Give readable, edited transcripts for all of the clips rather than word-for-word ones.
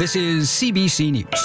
This is CBC News.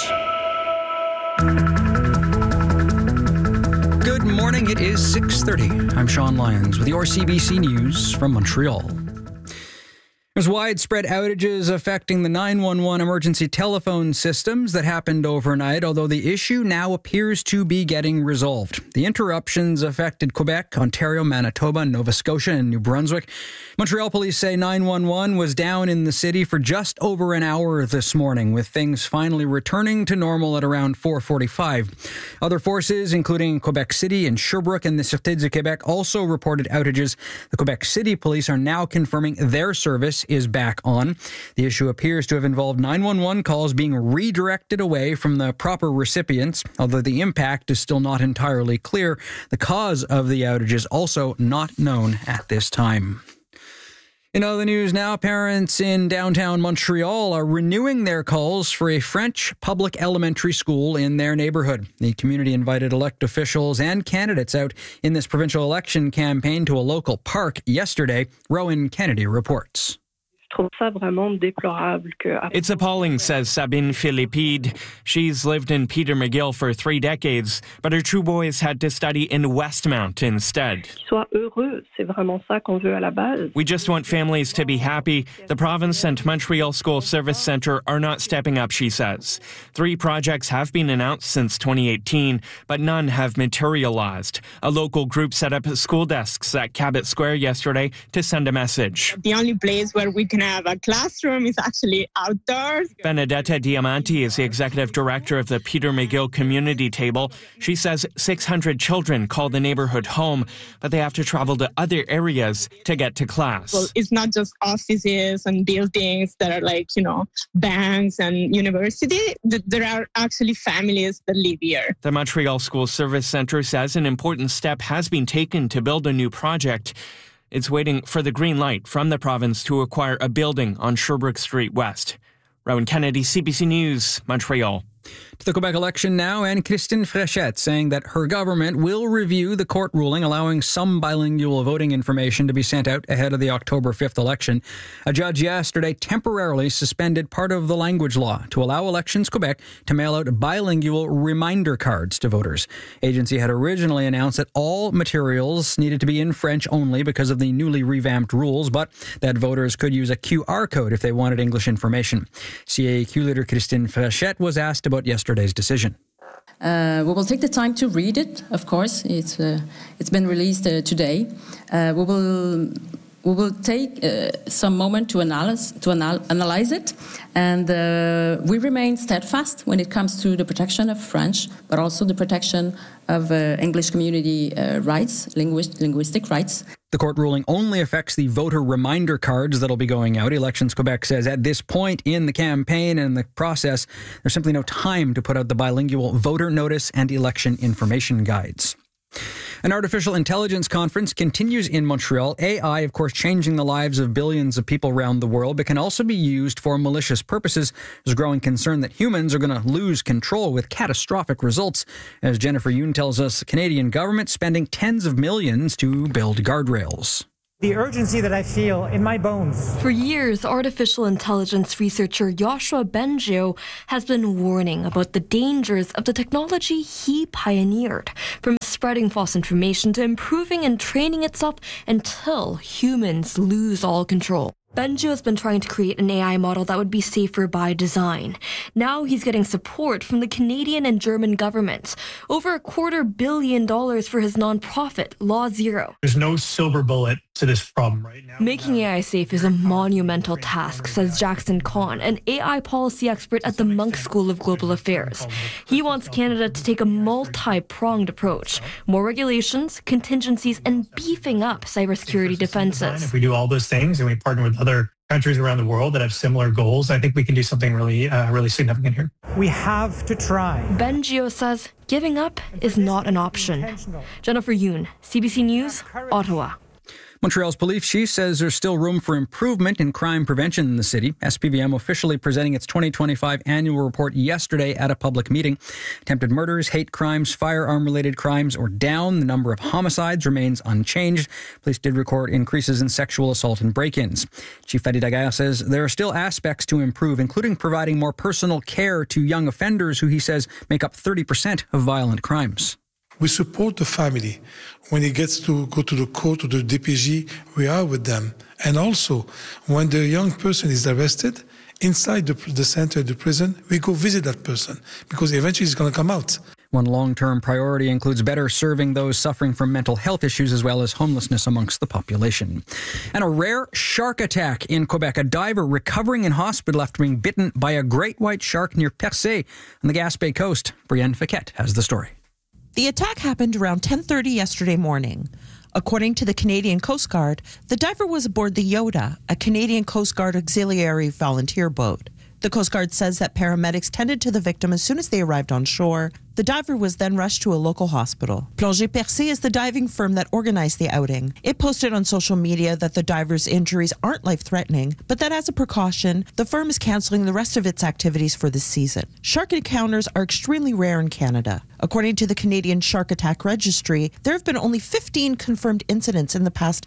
Good morning. It is 6:30. I'm Sean Lyons with your CBC News from Montreal. There's widespread outages affecting the 911 emergency telephone systems that happened overnight, although the issue now appears to be getting resolved. The interruptions affected Quebec, Ontario, Manitoba, Nova Scotia, and New Brunswick. Montreal police say 911 was down in the city for just over an hour this morning, with things finally returning to normal at around 4:45. Other forces, including Quebec City and Sherbrooke and the Sûreté du Québec, also reported outages. The Quebec City police are now confirming their service is back on. The issue appears to have involved 911 calls being redirected away from the proper recipients, although the impact is still not entirely clear. The cause of the outage is also not known at this time. In other news now, parents in downtown Montreal are renewing their calls for a French public elementary school in their neighborhood. The community invited elected officials and candidates out in this provincial election campaign to a local park yesterday. Rowan Kennedy reports. It's appalling, says Sabine Philippide. She's lived in Peter McGill for 3 decades, but her two boys had to study in Westmount instead. We just want families to be happy. The province and Montreal School Service Centre are not stepping up, she says. 3 projects have been announced since 2018, but none have materialized. A local group set up school desks at Cabot Square yesterday to send a message. The only place where we can have a classroom is actually outdoors. Benedetta Diamanti is the executive director of the Peter McGill Community Table. She says 600 children call the neighborhood home, but they have to travel to other areas to get to class. Well, it's not just offices and buildings that are like, banks and university. There are actually families that live here. The Montreal School Service Centre says an important step has been taken to build a new project. It's waiting for the green light from the province to acquire a building on Sherbrooke Street West. Rowan Kennedy, CBC News, Montreal. To the Quebec election now, and Christine Fréchette saying that her government will review the court ruling allowing some bilingual voting information to be sent out ahead of the October 5th election. A judge yesterday temporarily suspended part of the language law to allow Elections Quebec to mail out bilingual reminder cards to voters. Agency had originally announced that all materials needed to be in French only because of the newly revamped rules, but that voters could use a QR code if they wanted English information. CAQ leader Christine Fréchette was asked about yesterday's decision. We will take the time to read it, of course. It's been released today. We will take some moment to analyze it, and we remain steadfast when it comes to the protection of French, but also the protection of English community rights, linguistic rights. The court ruling only affects the voter reminder cards that'll be going out. Elections Quebec says at this point in the campaign and the process, there's simply no time to put out the bilingual voter notice and election information guides. An artificial intelligence conference continues in Montreal. AI, of course, changing the lives of billions of people around the world, but can also be used for malicious purposes. There's growing concern that humans are going to lose control with catastrophic results. As Jennifer Yoon tells us, the Canadian government spending tens of millions to build guardrails. The urgency that I feel in my bones. For years, artificial intelligence researcher Yoshua Bengio has been warning about the dangers of the technology he pioneered, from spreading false information to improving and training itself until humans lose all control. Bengio has been trying to create an AI model that would be safer by design. Now he's getting support from the Canadian and German governments. Over $250 million for his nonprofit, Law Zero. There's no silver bullet to this problem right now. Making AI safe is a monumental task, says Jackson Kahn, an AI policy expert at the Munk School of Global Affairs. He wants Canada to take a multi-pronged approach. More regulations, contingencies, and beefing up cybersecurity defenses. If we do all those things and we partner with other countries around the world that have similar goals, I think we can do something really significant here. We have to try. Bengio says giving up is not an option. Jennifer Yoon, CBC News, Ottawa. Montreal's police chief says there's still room for improvement in crime prevention in the city. SPVM officially presenting its 2025 annual report yesterday at a public meeting. Attempted murders, hate crimes, firearm-related crimes are down. The number of homicides remains unchanged. Police did record increases in sexual assault and break-ins. Chief Fadi Daguerre says there are still aspects to improve, including providing more personal care to young offenders who he says make up 30% of violent crimes. We support the family. When he gets to go to the court or the DPG, we are with them. And also, when the young person is arrested, inside the center, the prison, we go visit that person because eventually he's going to come out. One long-term priority includes better serving those suffering from mental health issues as well as homelessness amongst the population. And a rare shark attack in Quebec. A diver recovering in hospital after being bitten by a great white shark near Percé on the Gaspé coast. Brienne Fiquette has the story. The attack happened around 10:30 yesterday morning. According to the Canadian Coast Guard, the diver was aboard the Yoda, a Canadian Coast Guard auxiliary volunteer boat. The Coast Guard says that paramedics tended to the victim as soon as they arrived on shore. The diver was then rushed to a local hospital. Plongée Percé is the diving firm that organized the outing. It posted on social media that the diver's injuries aren't life-threatening, but that as a precaution, the firm is canceling the rest of its activities for this season. Shark encounters are extremely rare in Canada. According to the Canadian Shark Attack Registry, there have been only 15 confirmed incidents in the past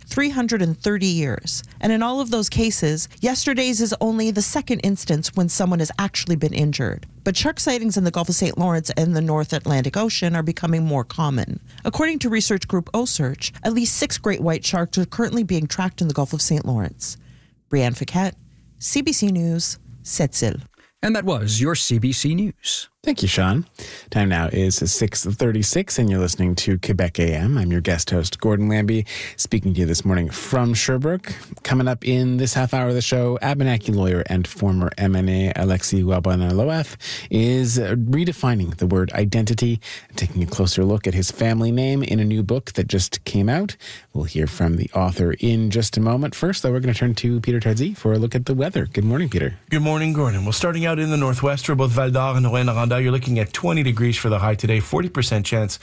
330 years. And in all of those cases, yesterday's is only the second instance when someone has actually been injured. But shark sightings in the Gulf of St. Lawrence and the North Atlantic Ocean are becoming more common. According to research group OSearch, at least 6 great white sharks are currently being tracked in the Gulf of St. Lawrence. Brienne Fiquette, CBC News, Sept-Îles. And that was your CBC News. Thank you, Sean. Time now is 6:36, and you're listening to Quebec AM. I'm your guest host, Gordon Lambie, speaking to you this morning from Sherbrooke. Coming up in this half hour of the show, Abenaki lawyer and former MNA Alexis Ouabonner-Loeth is redefining the word identity and taking a closer look at his family name in a new book that just came out. We'll hear from the author in just a moment. First, though, we're going to turn to Peter Tardy for a look at the weather. Good morning, Peter. Good morning, Gordon. Well, starting out in the northwest for both Val d'Or and Rouyn-Noranda, you're looking at 20 degrees for the high today, 40% chance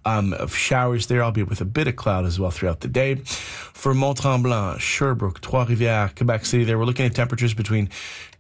of showers there, albeit with a bit of cloud as well throughout the day. For Mont-Tremblant, Sherbrooke, Trois-Rivières, Quebec City, there we're looking at temperatures between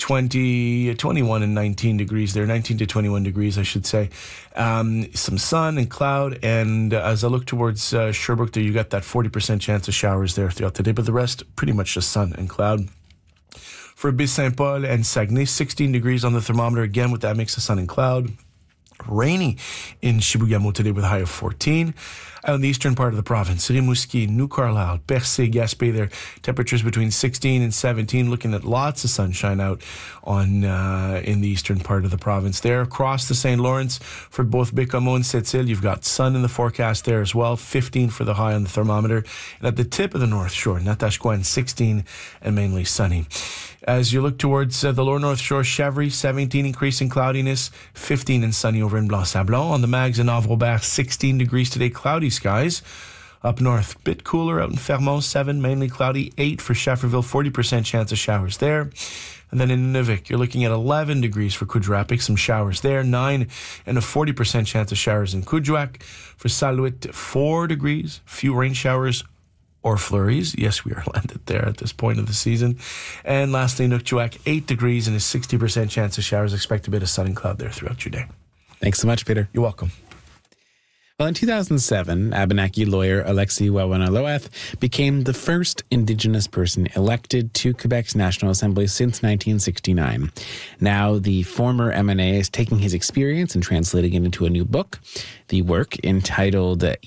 21 and 19 degrees there, 19 to 21 degrees, I should say. Some sun and cloud, and as I look towards Sherbrooke, there you got that 40% chance of showers there throughout the day, but the rest pretty much just sun and cloud. For Baie-Saint-Paul and Saguenay, 16 degrees on the thermometer, again with that mix of sun and cloud. Rainy in Chibougamau today with a high of 14. Out in the eastern part of the province, Rimouski, New Carlisle, Percé, Gaspé, there temperatures between 16 and 17, looking at lots of sunshine out on in the eastern part of the province there. Across the St. Lawrence for both Bécomo and Sept-Îles, you've got sun in the forecast there as well, 15 for the high on the thermometer. And at the tip of the North Shore, Natashquan, 16 and mainly sunny. As you look towards the lower North Shore, Chevry, 17 increasing cloudiness, 15 and sunny over in Blanc-Sablon. On the Mags and Havre-Aubert, 16 degrees today, cloudy skies. Up north, bit cooler out in Fermont, 7, mainly cloudy, 8 for Schefferville, 40% chance of showers there. And then in Nunavik, you're looking at 11 degrees for Kuujjuaq, some showers there, 9 and a 40% chance of showers in Kuujjuaq. For Saluit, 4 degrees, few rain showers or flurries. Yes, we are landed there at this point of the season. And lastly, Nukjuak, 8 degrees and a 60% chance of showers. Expect a bit of sun and cloud there throughout your day. Thanks so much, Peter. You're welcome. Well, in 2007, Abenaki lawyer Alexis Ouabonner-Loeth became the first Indigenous person elected to Quebec's National Assembly since 1969. Now, the former MNA is taking his experience and translating it into a new book. The work, entitled